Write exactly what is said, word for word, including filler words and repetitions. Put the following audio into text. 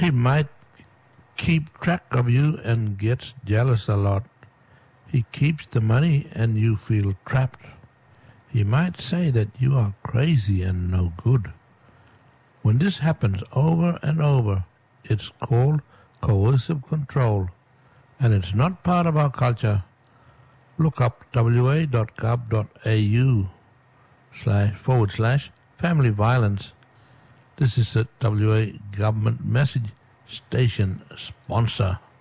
He might keep track of you and gets jealous a lot. He keeps the money and you feel trapped. He might say that you are crazy and no good. When this happens over and over, it's called coercive control, and it's not part of our culture. Look up wa.gov.au slash forward slash family violence. This is a W A government message station sponsor.